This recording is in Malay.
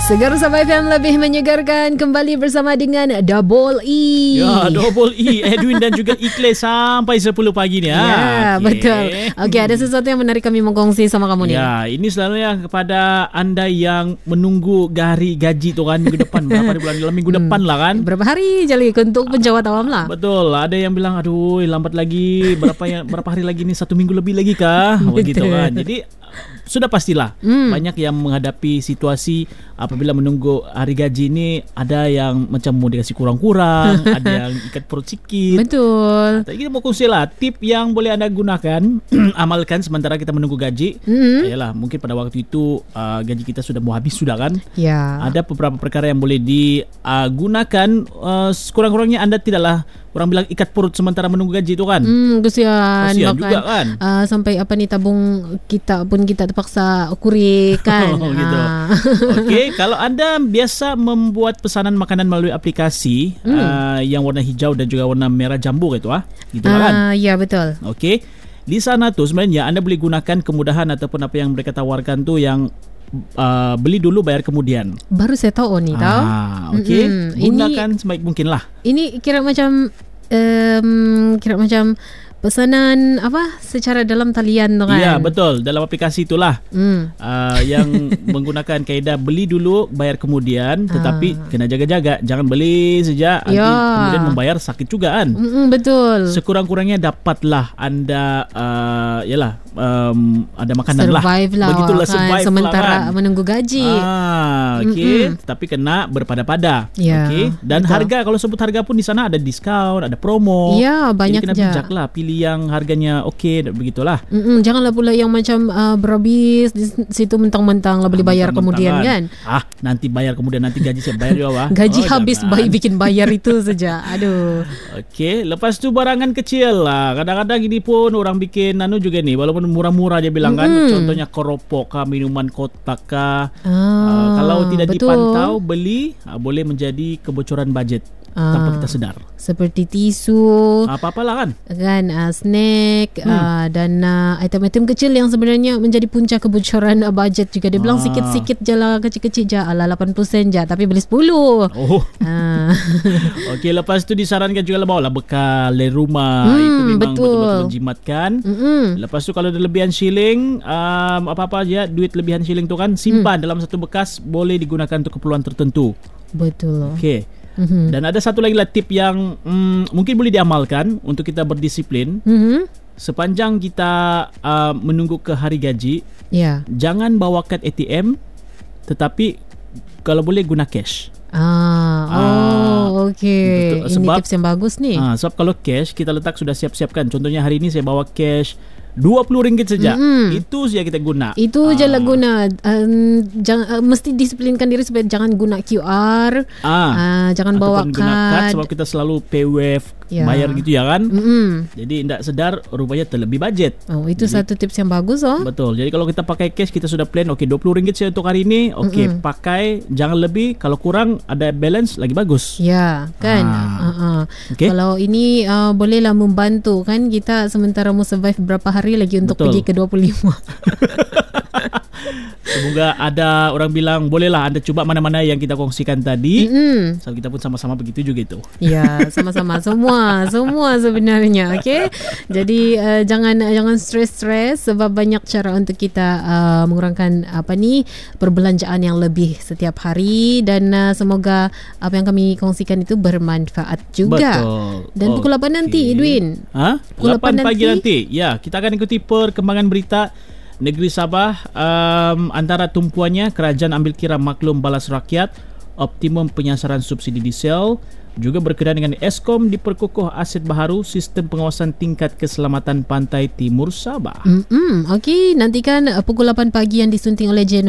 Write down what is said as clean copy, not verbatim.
Segar Sabah FM lebih menyegarkan kembali bersama dengan Double E. Ya, Double E, Edwin dan juga Ikhlas sampai 10 pagi ni. Ya, betul. Okey, ada sesuatu yang menarik kami mengkongsi sama kamu ni. Ya, ini selalunya kepada anda yang menunggu hari gaji tu kan minggu depan. Berapa hari bulan dalam minggu depan lah kan. Berapa hari jali untuk penjawat awam lah. Betul, ada yang bilang aduh lambat lagi. Berapa hari lagi ni, 1 minggu lebih lagi kah? Begitu kan. Jadi sudah pastilah banyak yang menghadapi situasi apabila menunggu hari gaji ni, ada yang macam mau dikasih kurang-kurang, ada yang ikat perut sikit. Betul. Tadi kita mau kongsi lah tip yang boleh anda gunakan amalkan sementara kita menunggu gaji. Yalah, mungkin pada waktu itu gaji kita sudah mau habis sudah kan. Ya. Ada beberapa perkara yang boleh digunakan. Sekurang-kurangnya anda tidaklah, orang bilang, ikat perut sementara menunggu gaji itu kan. Kesian juga kan. Sampai apa ni, tabung kita pun kita terpaksa kurik kan. Gitu. Okey, kalau anda biasa membuat pesanan makanan melalui aplikasi yang warna hijau dan juga warna merah jambu gitu kan. Ya, betul. Okey. Di sana tu sebenarnya anda boleh gunakan kemudahan ataupun apa yang mereka tawarkan tu yang beli dulu bayar kemudian. Baru saya tahu ni tahu. Okey. Gunakan sebaik mungkin lah. Ini kira macam pesanan apa secara dalam talian tu kan. Ya, betul, dalam aplikasi itulah yang menggunakan kaedah beli dulu bayar kemudian, tetapi kena jaga-jaga, jangan beli saja nanti kemudian membayar sakit juga kan. Betul. Sekurang-kurangnya dapatlah anda ada makanan survive lah. Begitulah, kan, survive sementara lah kan. menunggu gaji. Okey, tapi kena berpada-pada. Ya, okey, dan betul. harga, kalau sebut harga pun di sana ada diskaun, ada promo. Ya, banyak. Jadi kena bijaklah, pilih yang harganya okey, begitulah. Janganlah pula yang macam berhabis di situ mentang-mentang lah boleh bayar kemudian kan. Nanti bayar kemudian, nanti gaji saya bayar juga. Gaji habis bikin bayar itu saja. Aduh. Okey, lepas tu barangan kecil lah. Kadang-kadang ini pun orang bikin juga ni, walaupun murah-murah dia bilang kan. Contohnya keropok kah, minuman kotak kah. Kalau tidak dipantau beli, boleh menjadi kebocoran budget tanpa kita sedar. Seperti tisu, apa-apalah kan, snack, dan item-item kecil yang sebenarnya menjadi punca kebocoran budget juga. Dia bilang sikit-sikit je lah, kecil-kecil je, ala 80 sen je, tapi beli 10. Okey, lepas tu disarankan juga bawalah bekal dari rumah. Itu memang betul-betul menjimatkan. Lepas tu kalau ada lebihan shilling, apa-apa aja duit lebihan shilling tu kan, simpan dalam satu bekas, boleh digunakan untuk keperluan tertentu. Betul. Okey. Dan ada satu lagi lah tip yang mungkin boleh diamalkan untuk kita berdisiplin. Sepanjang kita menunggu ke hari gaji, jangan bawa kad ATM, tetapi kalau boleh guna cash. Okey. Ini tips yang bagus ni. Sebab kalau cash kita letak sudah siap-siapkan. Contohnya hari ini saya bawa cash RM20 saja. Itu saja kita guna. Itu je lah guna. Mesti disiplinkan diri supaya jangan guna QR. Jangan bawa kad. Sebab kita selalu pay wave, bayar gitu ya kan. Jadi tidak sedar rupanya terlebih budget. Itu satu tips yang bagus. Betul. Jadi kalau kita pakai cash, kita sudah plan RM20 saja untuk hari ini. Okey, pakai, jangan lebih. Kalau kurang ada balance lagi bagus. Ya kan. Okay. Kalau ini bolehlah membantu kan kita sementara mau survive berapa hari lagi untuk pergi ke 25. Semoga ada orang bilang bolehlah anda cuba mana-mana yang kita kongsikan tadi. So kita pun sama-sama begitu juga itu. Ya, sama-sama semua sebenarnya. Okey. Jadi jangan stres sebab banyak cara untuk kita mengurangkan perbelanjaan yang lebih setiap hari, dan semoga apa yang kami kongsikan itu bermanfaat juga. Betul. Dan pukul 8 nanti, Edwin. Pukul 8 pagi nanti. Ya, kita akan ikuti perkembangan berita negeri Sabah. Antara tumpuannya, kerajaan ambil kira maklum balas rakyat, optimum penyasaran subsidi diesel, juga berkenaan dengan Eskom diperkukuh aset baharu, sistem pengawasan tingkat keselamatan pantai timur Sabah. Okey, nantikan pukul 8 pagi yang disunting oleh